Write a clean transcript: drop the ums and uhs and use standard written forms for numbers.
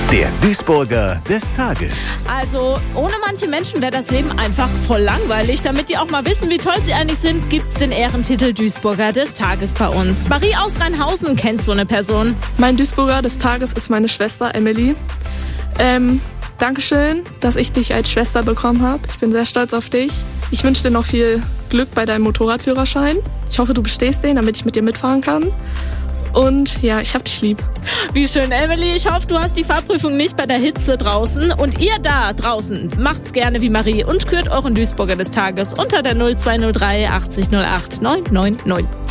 Der Duisburger des Tages. Also, ohne manche Menschen wäre das Leben einfach voll langweilig. Damit die auch mal wissen, wie toll sie eigentlich sind, gibt's den Ehrentitel Duisburger des Tages bei uns. Marie aus Rheinhausen kennt so eine Person. Mein Duisburger des Tages ist meine Schwester Emily. Dankeschön, dass ich dich als Schwester bekommen habe. Ich bin sehr stolz auf dich. Ich wünsche dir noch viel Glück bei deinem Motorradführerschein. Ich hoffe, du bestehst den, damit ich mit dir mitfahren kann. Und ja, ich hab dich lieb. Wie schön, Emily. Ich hoffe, du hast die Fahrprüfung nicht bei der Hitze draußen. Und ihr da draußen, macht's gerne wie Marie und kürt euren Duisburger des Tages unter der 0203 80 08 999.